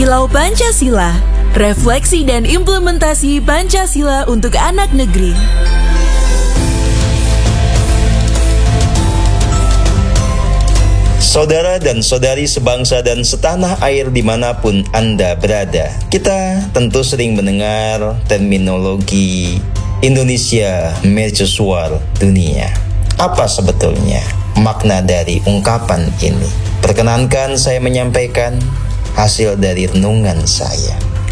Kilau Pancasila, refleksi dan implementasi Pancasila untuk anak negeri. Saudara dan saudari sebangsa dan setanah air dimanapun Anda berada, kita tentu sering mendengar terminologi Indonesia Mercusuar Dunia. Apa sebetulnya makna dari ungkapan ini? Perkenankan saya menyampaikan hasil dari renungan saya.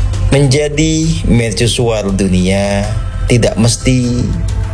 Menjadi mercusuar dunia tidak mesti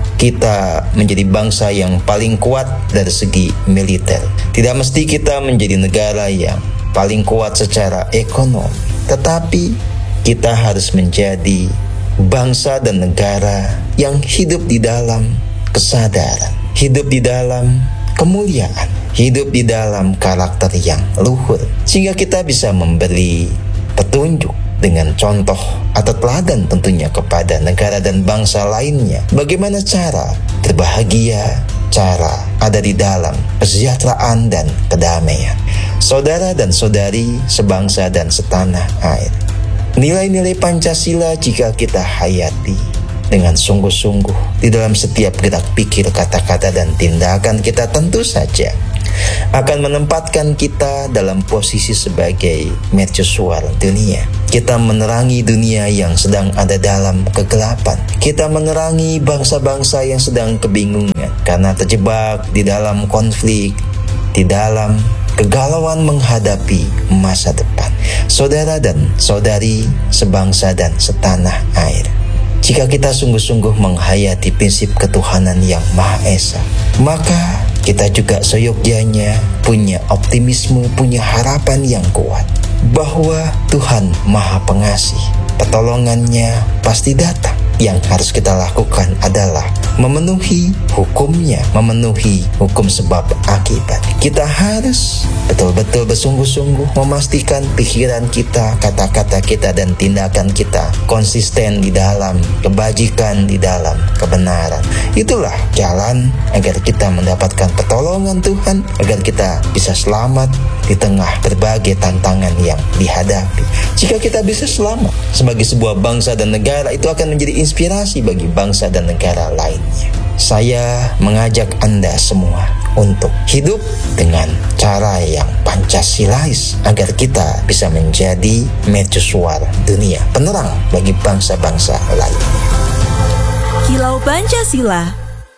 kita menjadi bangsa yang paling kuat dari segi militer. Tidak mesti kita menjadi negara yang paling kuat secara ekonomi. Tetapi kita harus menjadi bangsa dan negara yang hidup di dalam kesadaran, hidup di dalam kemuliaan, hidup di dalam karakter yang luhur, sehingga kita bisa memberi petunjuk dengan contoh atau teladan tentunya kepada negara dan bangsa lainnya bagaimana cara berbahagia, cara ada di dalam kesejahteraan dan kedamaian. Saudara dan saudari sebangsa dan setanah air, nilai-nilai Pancasila jika kita hayati dengan sungguh-sungguh di dalam setiap gerak pikir, kata-kata, dan tindakan kita, tentu saja akan menempatkan kita dalam posisi sebagai mercusuar dunia. Kita menerangi dunia yang sedang ada dalam kegelapan. Kita menerangi bangsa-bangsa yang sedang kebingungan karena terjebak di dalam konflik, di dalam kegalauan menghadapi masa depan. Saudara dan saudari sebangsa dan setanah air, jika kita sungguh-sungguh menghayati prinsip ketuhanan yang Maha Esa, maka kita juga seyogyanya punya optimisme, punya harapan yang kuat bahwa Tuhan Maha Pengasih, pertolongannya pasti datang. Yang harus kita lakukan adalah memenuhi hukumnya, memenuhi hukum sebab akibat. Kita harus betul-betul bersungguh-sungguh memastikan pikiran kita, kata-kata kita, dan tindakan kita konsisten di dalam kebajikan, di dalam kebenaran. Itulah jalan agar kita mendapatkan pertolongan Tuhan, agar kita bisa selamat di tengah berbagai tantangan yang dihadapi. Jika kita bisa selamat sebagai sebuah bangsa dan negara, itu akan menjadi inspirasi bagi bangsa dan negara lainnya. Saya mengajak Anda semua untuk hidup dengan cara yang Pancasilais agar kita bisa menjadi mercusuar dunia, penerang bagi bangsa-bangsa lainnya. Kilau Pancasila.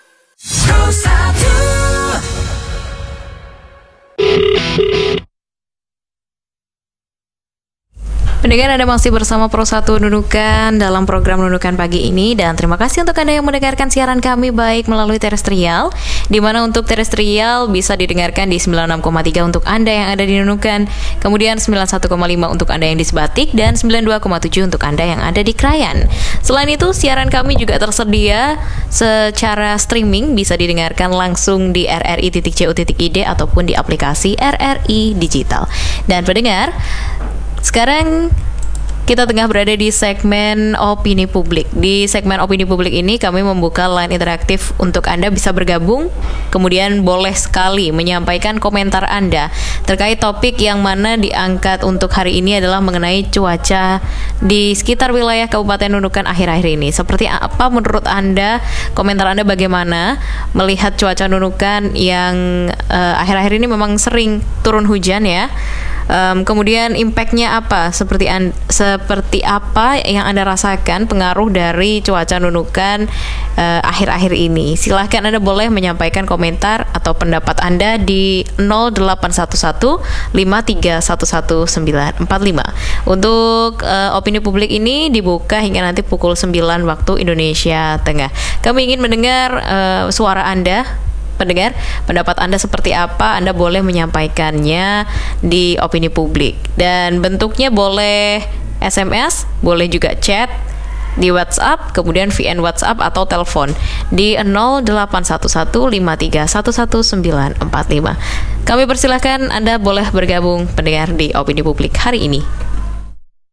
Pendengar, Anda masih bersama Pro 1 Nunukan dalam program Nunukan pagi ini, dan terima kasih untuk Anda yang mendengarkan siaran kami baik melalui terestrial, di mana untuk terestrial bisa didengarkan di 96,3 untuk Anda yang ada di Nunukan, kemudian 91,5 untuk Anda yang di Sebatik, dan 92,7 untuk Anda yang ada di Krayan. Selain itu, siaran kami juga tersedia secara streaming, bisa didengarkan langsung di rri.co.id ataupun di aplikasi RRI Digital. Dan pendengar, sekarang kita tengah berada di segmen opini publik. Di segmen opini publik ini kami membuka line interaktif untuk Anda bisa bergabung, kemudian boleh sekali menyampaikan komentar Anda terkait topik yang mana diangkat untuk hari ini adalah mengenai cuaca di sekitar wilayah Kabupaten Nunukan akhir-akhir ini. Seperti apa menurut Anda, komentar Anda bagaimana melihat cuaca Nunukan yang akhir-akhir ini memang sering turun hujan ya. Kemudian impactnya apa, seperti apa yang Anda rasakan pengaruh dari cuaca Nunukan akhir-akhir ini. Silahkan Anda boleh menyampaikan komentar atau pendapat Anda di 0811-5311945. Untuk opini publik ini dibuka hingga nanti pukul 9 waktu Indonesia Tengah. Kami ingin mendengar suara Anda. Pendengar, pendapat Anda seperti apa? Anda boleh menyampaikannya di opini publik. Dan bentuknya boleh SMS, boleh juga chat di WhatsApp, kemudian VN WhatsApp atau telepon di 0811-5311945. Kami persilahkan Anda boleh bergabung pendengar di opini publik hari ini.